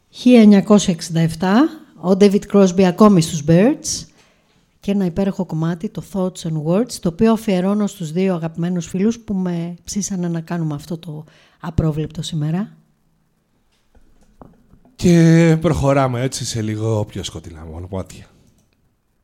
1967, ο David Crosby ακόμη στους Byrds και ένα υπέροχο κομμάτι, το Thoughts and Words, το οποίο αφιερώνω στους δύο αγαπημένους φίλους που με ψήσανε να κάνουμε αυτό το απρόβλεπτο σήμερα. Και προχωράμε έτσι σε λίγο πιο σκοτεινά μονοπάτια.